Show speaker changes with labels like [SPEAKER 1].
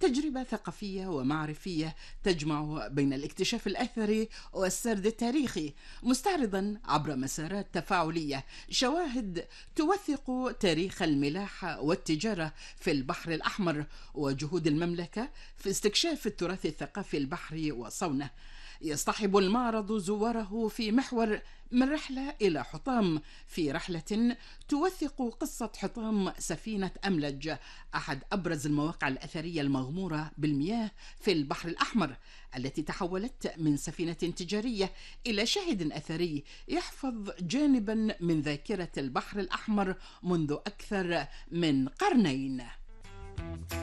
[SPEAKER 1] تجربة ثقافية ومعرفية تجمع بين الاكتشاف الأثري والسرد التاريخي، مستعرضا عبر مسارات تفاعلية شواهد توثق تاريخ الملاحة والتجارة في البحر الأحمر وجهود المملكة في استكشاف التراث الثقافي البحري وصونه. يصطحب المعرض زواره في محور من رحلة إلى حطام، في رحلة توثق قصة حطام سفينة أملج، أحد أبرز المواقع الأثرية المغمورة بالمياه في البحر الأحمر، التي تحولت من سفينة تجارية إلى شاهد أثري يحفظ جانبا من ذاكرة البحر الأحمر منذ أكثر من قرنين.